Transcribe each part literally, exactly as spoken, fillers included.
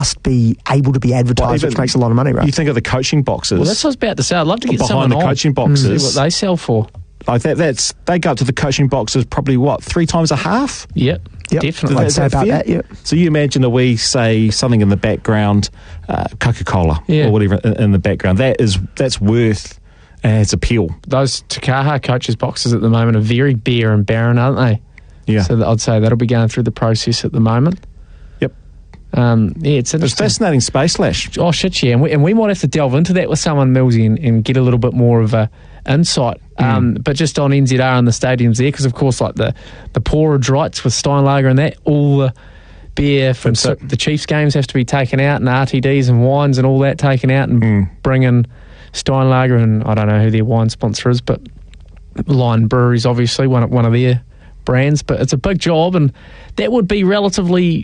must be able to be advertised, Well, which makes a lot of money, right? You think of the coaching boxes. Well, that's what I was about to say. I'd love to get behind someone the on coaching and boxes. see what they sell for. Like that, that's they go up to the coaching boxes probably what three times a half. Yep, Yep. definitely. I'd Is say that about fair? that, yeah. So you imagine that we say something in the background, uh, Coca-Cola Yeah. or whatever in, in the background. That is that's worth uh, its appeal. Those Takaha coaches boxes at the moment are very bare and barren, aren't they? Yeah. So I'd say that'll be going through the process at the moment. Yep. Um, yeah, it's It's interesting. fascinating space, Lash. Oh shit, yeah, and we, and we might have to delve into that with someone, Millsy, and, and get a little bit more of a insight. Um, Mm. But just on N Z R and the stadiums there, because of course, like the the porridge rights with Steinlager and that, all the beer from That's so, it. the Chiefs games have to be taken out, and R T Ds and wines and all that taken out, and Mm. bring in Steinlager, and I don't know who their wine sponsor is, but Lion Brewery's obviously one of, one of their brands. But it's a big job, and that would be relatively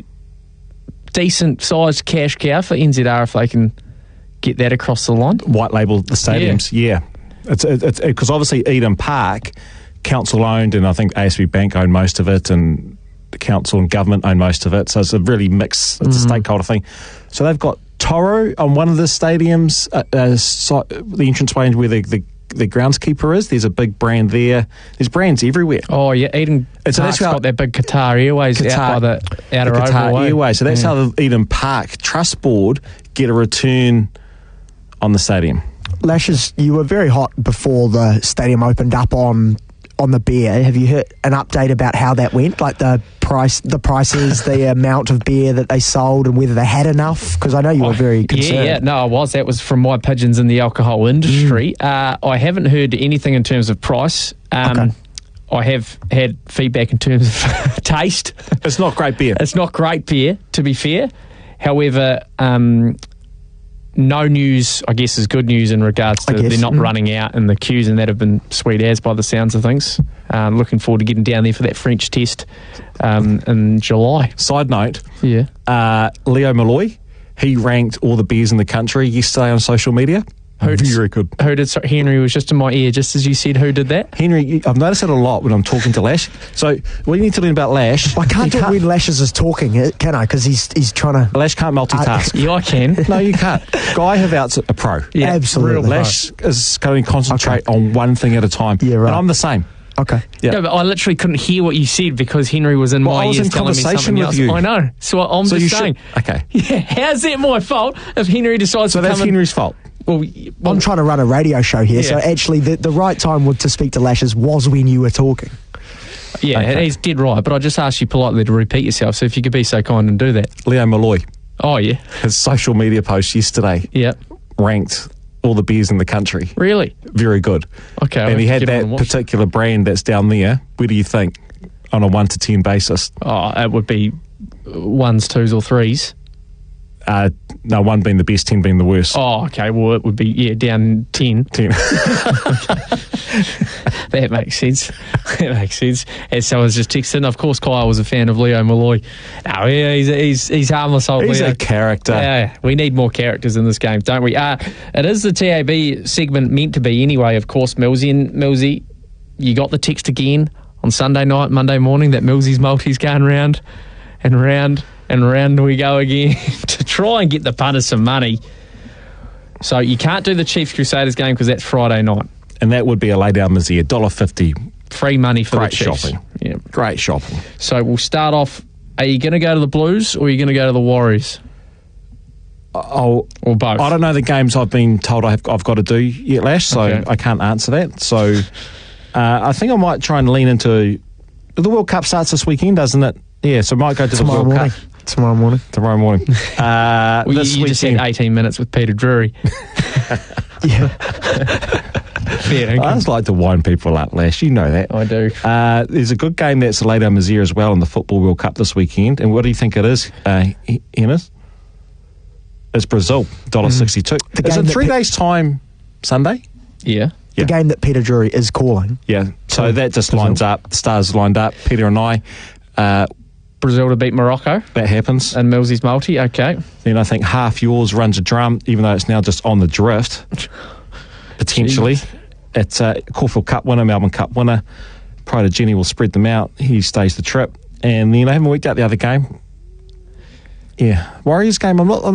decent sized cash cow for N Z R if they can get that across the line. White label the stadiums, yeah. It's it's because obviously Eden Park, council owned, and I think A S B Bank own most of it, and the council and government own most of it. So it's a really mixed. It's a stakeholder thing. So they've got Toro on one of the stadiums, uh, uh, so the entranceway where the, the the groundskeeper is. There's a big brand there. There's brands everywhere. Oh yeah, Eden And so Park's that's how- got that big Qatar Airways Qatar- out by the outer the Qatar Oval. Airways. So that's Yeah. how the Eden Park Trust Board get a return on the stadium. Lashes, you were very hot before the stadium opened up on on the beer. Have you heard an update about how that went? Like the price, the prices, the amount of beer that they sold, and whether they had enough? Because I know you were very concerned. Yeah, yeah, no, I was. That was from my pigeons in the alcohol industry. Uh, I haven't heard anything in terms of price. Um, Okay. I have had feedback in terms of taste. It's not great beer. It's not great beer, to be fair. However, um, no news, I guess, is good news in regards to I guess, they're not mm. running out, and the queues and that have been sweet as by the sounds of things. Um, looking forward to getting down there for that French test um, in July. Side note, Yeah. uh, Leo Malloy, he ranked all the beers in the country yesterday on social media. Who'd- Very good. Who did? Sorry, Henry was just in my ear, just as you said. Who did that? Henry, you- I've noticed it a lot when I'm talking to Lash. So what you need to learn about Lash, I can't you do it when Lashes is talking, uh, can I? Because he's he's trying to. Lash can't multitask. Yeah, I can. No, you can't. Guy Havertz a pro. Yeah, Absolutely. real Lash is going to concentrate on one thing at a time. Yeah, right. And I'm the same. Okay. Yeah. No, but I literally couldn't hear what you said because Henry was in Well, my I was ears in telling me conversation something with else. you. I know. So I'm So you just saying. should. Okay. Yeah, how's that my fault if Henry decides So to that's come Henry's fault. in? Well, y- well, I'm trying to run a radio show here, so Yeah. actually the, the right time would- to speak to Lashes was when you were talking. yeah, Okay. he's dead right. But I just asked you politely to repeat yourself. So if you could be so kind and do that. Leo Malloy, Oh yeah, his social media post yesterday yeah. ranked all the beers in the country. Really? Very good. Okay. I'll and he have to had get on that and watch. particular brand that's down there. Where do you think? On a one to ten basis. Oh, it would be ones, twos, or threes. Uh, no, one being the best, ten being the worst. Oh, okay. Well, it would be yeah down ten. Ten. That makes sense. That makes sense. And so I was just texting. Of course, Kyle was a fan of Leo Malloy. No, yeah, he's he's he's harmless old He's Leo. a character. Yeah, we need more characters in this game, don't we? Uh, it is the T A B segment meant to be anyway, of course, Millsy. And Millsy, you got the text again on Sunday night, Monday morning, that Millsy's multi's going round and round and round we go again to try and get the punters some money. So you can't do the Chiefs Crusaders game because that's Friday night. And that would be a lay down Mizzy, one dollar fifty. Free money for Great the Chiefs. shopping. Yeah. Great shopping. So we'll start off. Are you going to go to the Blues or are you going to go to the Warriors? Oh, Or both? I don't know the games I've been told I have, I've got to do yet, Lash, so Okay. I can't answer that. So uh, I think I might try and lean into... The World Cup starts this weekend, doesn't it? Yeah, so I might go to Tomorrow the World morning. Cup Tomorrow morning. tomorrow morning. Uh, Well, you, this you just had weekend. eighteen minutes with Peter Drury. Yeah. Fair I income. just like to wind people up, Lash. You know that. I do. Uh, there's a good game that's laid down Mazir as well in the Football World Cup this weekend. And what do you think it is, uh, Ennis? It's Brazil, one dollar sixty-two. The Is game it that three Pe- days' time Sunday? Yeah. Yeah. The game that Peter Drury is calling. Yeah. So So, that just Brazil. lines up. The stars lined up. Peter and I. Uh, Brazil to beat Morocco that happens. and Millsy's multi. Okay. Then I think half yours runs a drum, even though it's now just on the drift. Potentially. Jeez. It's a Caulfield Cup winner, Melbourne Cup winner. Pride Jenny will spread them out. He stays the trip. And then I haven't worked out the other game. Yeah. Warriors game, I'm not... I'm